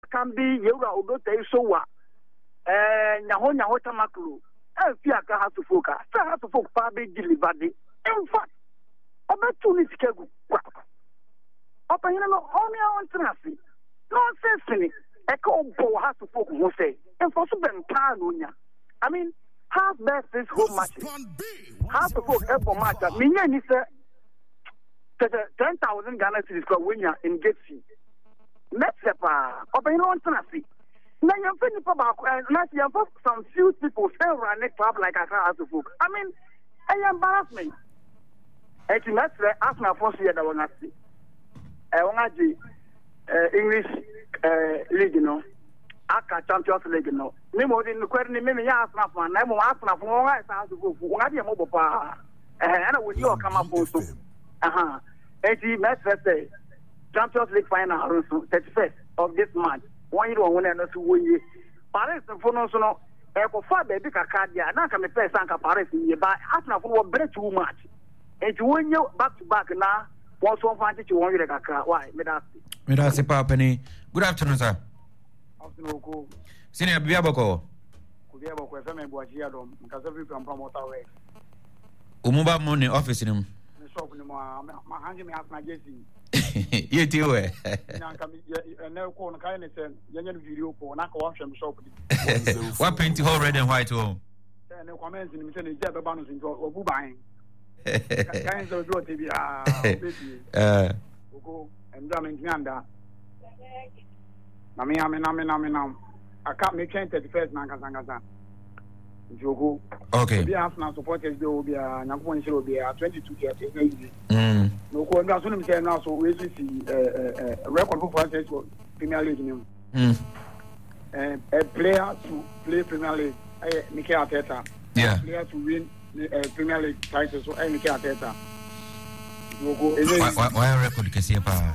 can be Yura Odote Sowa, Nyaho Tamakulu, and Fiaka has to focus. Still has to focus, Pabi delivered. In fact, about 2 weeks ago, Open only on Traffic. Nonsense. Echo Bo has to focus, who say, and for Suban Panunya. I mean, half best is home matches. Half to focus every match. Minya is 10,000 Ghana cities for winner in Getsi. Let's say, Open on Traffic. Now you're finished about, and last year, some few people still run it up like I have to focus. I mean, I embarrassment. And let's say, ask my first year that one I see. I want to English league, you know. Aka Champions League, you know. Nemo didn't quite name me ask my phone. I'm asking for all I have to go for one idea mobile power. And I will you come up also. And let's say Champions League final 31st of this month. 1 year on and 2 years. Paris and Fonosono, Echo Father, Bicadia, and I can play Sanka Paris in your back. Asking for better too much. And to win you back to back now. What's one fancy to one year? Why? Medasi Papani. Good afternoon, sir. Afternoon. Senior Biaboko. Kubiaboko, FM and Boachiadom, Casavi from Promoter. Umuba money office in him. My hand me ask my Jesse. You do it. No corner kindness and young video for an aqua shop. What painting all red and white home? No comments in the Jabba Bonus in Buying. Kinds of TV. And Drumming Yanda. Mammy, I can't make 31st Nankasangasa. Okay. The Arsenal supporters will be a Nakon will be a 22 years. No, I'm going to say now, so we see a record for Premier League. A player to play Premier League, Mikel Arteta. Yeah. Player to win Premier League title, so Mikel Arteta. Why record can see a power?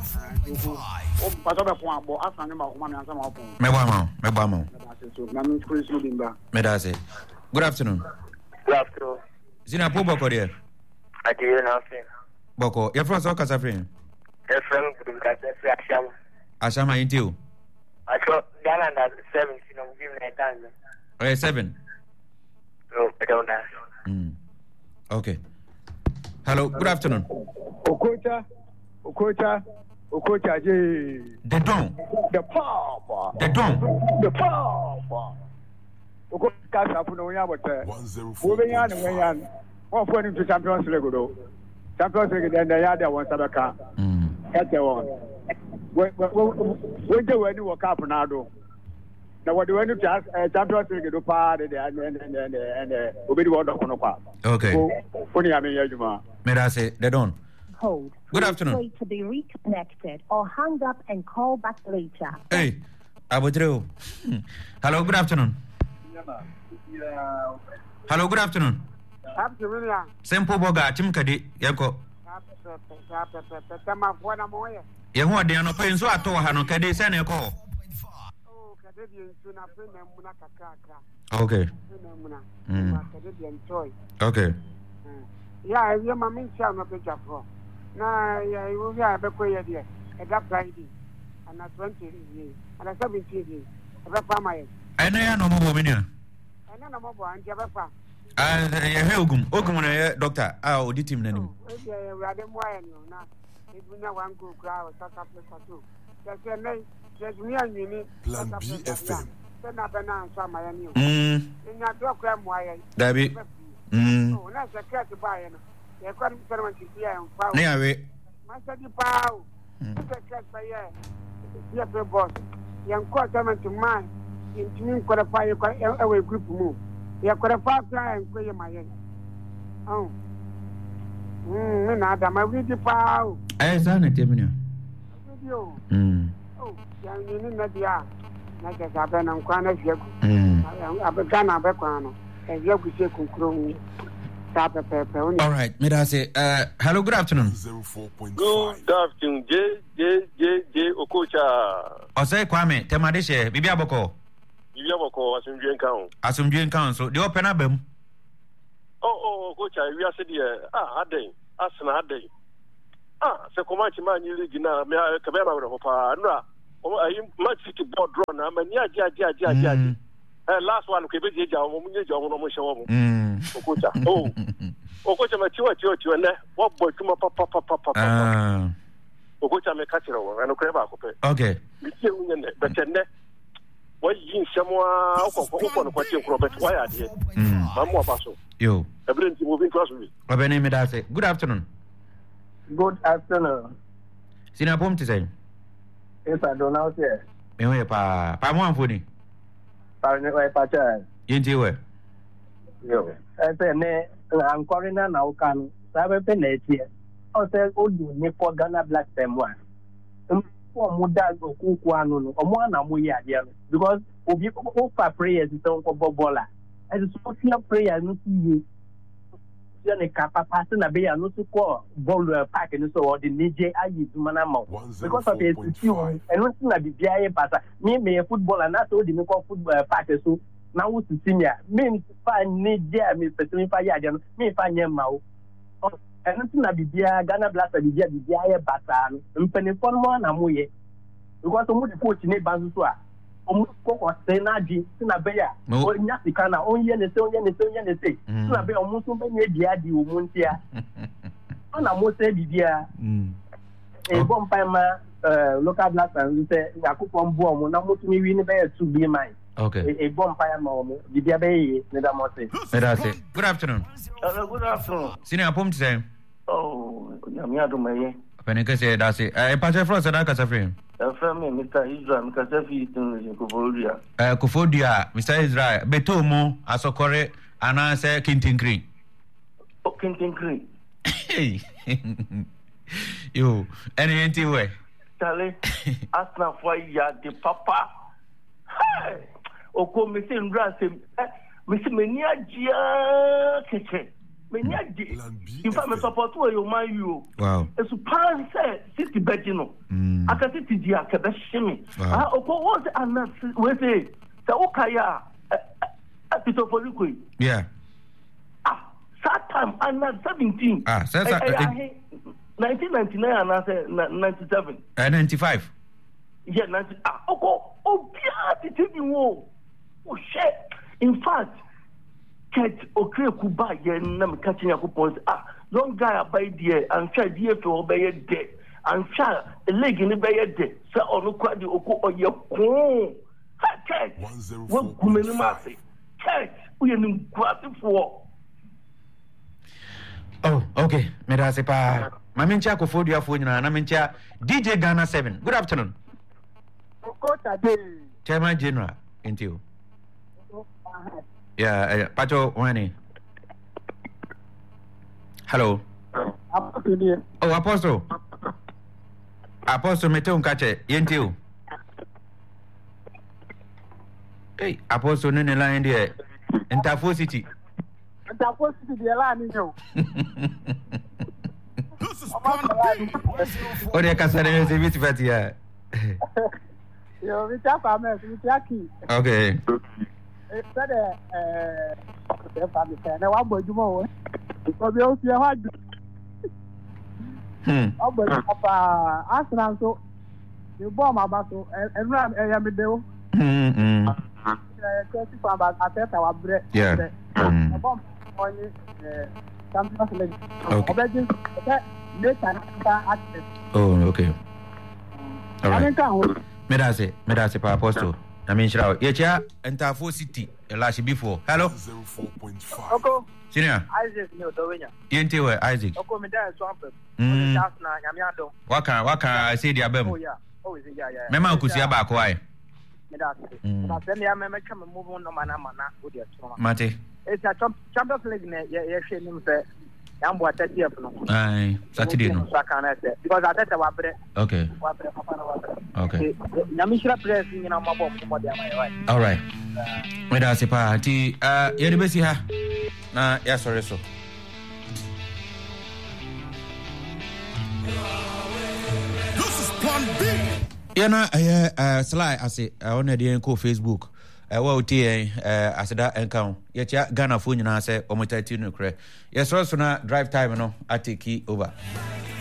Medase. Good afternoon. Good afternoon. Zina Boko there. I didn't nothing. Boko, you're from South Casafrin. You're from Asham. Ashama in you. I thought Ghana at 7, you know, give me a time. 7. No, I don't know. Okay. Hello, good afternoon. Okocha, the Don. The Papa. The Don. The Papa. Okocha, Apunoya, but moving on and way on. One point into Champions League. Champions League, then the other one, Sabaka. That's the one. When do you work up now? Now, what do you want to Champions League to part and obey what of Okay. Only I mean, Medase, the Don. Hold. Good afternoon. Wait to be reconnected or hang up and call back later. Hey, Abudru. Hello, good afternoon. Hello, good afternoon. Simple Boga, Tim Kadi, Yako. Yahu, they are not paying so at all. Hano Kadi, send a call. Okay. Okay. Yeah, your mammy shall not be just for. Now, you will have a queer dear, a black Friday, and a 20 years, and a 17 years, a farmer. I know no more women here. I know no more, and Jabba. Ogum, doctor, I'll audit him. Rather, why now? If we know one good crowd, too. There's me and you Plan B FM. Send up an answer, my new. In your dog, why? David. Oh, that's a cat to buy. You're quite certain to hear and power. Master, you pow. It's a cat by year. Yes, the boss. Young quarterman to mine. In June, qualify away group move. You're quite a fast guy and play my end. Oh. Madam, I read the pow. I saw it, Timmy. Oh, young in Nadia. Like as I've been on Quana. I've begun a background. And you could say, all right, Medase. Hello, good afternoon. Good afternoon, J. Okocha. I say, Kwame, Temadeshe, Bibiaboko. Bibiaboko, Asumjuan Council. The open album. Oh, Okocha, we are sitting here. Ade, Asana Ade. So Comanche man, you live in a Cabana, Man City board draw na mania last one ke be je jawo mo nye jawo no mo shewo mo okocha okocha ma tiwa ne wo boy tuma papa okocha me ka tire wo eno kreba ko pe okay mi tie unye ne betenne wo yin semwa ko no kwati nkro bet why ade mamu abaso yo everything moving class we obene me da say good afternoon sina pom ti say yes I don't know say me we pa mo amfoni ne wa pa cha yenti we yo say ne ankorina na ukan sabe pe na tie o say odu ni for Ghana Black Time one o mu da okuku anu no o mu na mu ye ade no because obi o fa prayers so ko bobola e so fear prayer no see you ne ka papa se na be ya no so ko ball park no so o de nije ayi duma na ma because of the issue and no na bibia ye pasa me footballer na so de me ko football park so na wo senior me fa nije me person fa ya de no me fa nyema o and no na bibia Ghana Blaster bibia ye basa no mpene fon mo na mo ye because mo de coach ne banzu so a omu ko se na di na be ya o nya sika na onye ne se na be omu so be ne dia di omu ntia na mo se bibia e bom pa ma local Blaster say yakupon bo omu na mo tumi wi ne be to be mine okay e bom pa ma omu bibia be ye ne da mo se good afternoon senior pom ti say nyame adomaye Peneke say that say Pache Frost na kasa frame. Frame Mr. Israel kasa fi tin Kufodia. Kufodia Mr. Israel beto mo asokore ana say Kintinkri. Kintinkri. Yo, anything we. Tale asna for ya de papa. Hey! Oko me say ndra say me say meni agia keke. In fact, I support you, my you. Wow. It's a pan say city bedino. I can see the akabeshimi. Ah, what and we say the Okaya Pitopoli. Yeah. Ah, that time and 17. Ah, 1999 and I say 97. 95. Yeah, 90. Ah, oh, shit. In fact, Ket okre kuba ye na me catching yakupon young guy by there and try die to obey de and try a leg in the bay de so onu kwadi oku oye ko ha ket wo kumeni mase ket we ni kwati for oh okay me da se pa mamincha ko fodu afo nyina na mincha DJ Ghana 7 good afternoon Coach Ade Chairman General into yeah, Pacho Wani. Hello. Oh, Apostle. Apostle Meteo Kache, Yentiu. Hey, Apostle Nene Line there. In Tafo City. Tafo City, the line is Oh, the Casane is a bit fatia. You're with your family, with your key. Okay. Said na wa boju mo o bi o fi ha du o boju papa Arsenal so the ball ma ba so enra ya me de o ko ti fa ba ateta wa bre yeah the ball on Champions League obeji later access oh okay all right me da se pa Apostle I mean, yeah, and Tafo City, last before. Hello, 04.5. Okay. Senior Isaac, no, Dowenya. Yenti we Isaac. Okay, me there swamp. What can I say the abem? Oh yeah. Oh yeah. Mema kusia ba ko ai. Me da. But then ya me come move on no mana with your trauma. Mate. It's a Champions League ya share nim say Yambo 30th no. Ai, Saturday no. Because I said wa bre. Okay. Okay. Namishira press ni na mabo mo dia mai. All right. We da se pa ti ye de besi ha. Na ya sorry so. This is Plan B. Yana slide ase on the ko Facebook. Wa utie aseda encounter yetia Ghana fo nyina se omotati no kre. Yes so na drive time no ateki over.